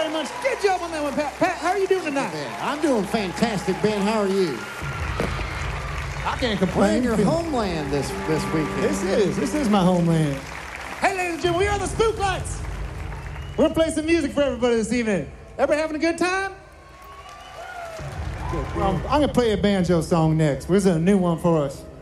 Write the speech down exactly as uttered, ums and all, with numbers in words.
very much. Good job on that one, Pat. Pat, how are you doing tonight? I'm doing fantastic, Ben. How are you? I can't We're complain. in your homeland this, this weekend. This is. This is my homeland. Hey, ladies and gentlemen, we are the Spook Lights. We're going to play some music for everybody this evening. Everybody having a good time? Good. Well, I'm, I'm going to play a banjo song next. This is a new one for us.